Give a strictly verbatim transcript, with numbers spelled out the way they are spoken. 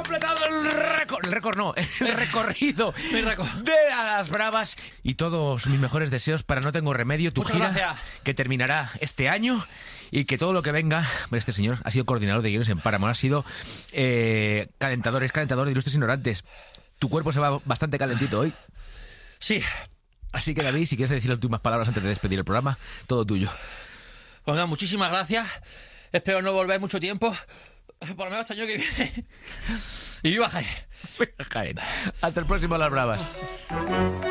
completado el récord, el récord no, el recorrido récord. de A las Bravas y todos mis mejores deseos para No Tengo Remedio, tu Muchas gira gracias. que terminará este año y que todo lo que venga. Este señor ha sido coordinador de guiones en Paramount, ha sido eh, calentador, es calentador de Ilustres Ignorantes. Tu cuerpo se va bastante calentito hoy. Sí. Así que, David, si quieres decir las últimas palabras antes de despedir el programa, todo tuyo. Pues nada, muchísimas gracias. Espero no volver mucho tiempo. Por lo menos este año que viene. Y viva Jaén. Jaén. Hasta el próximo A las Bravas.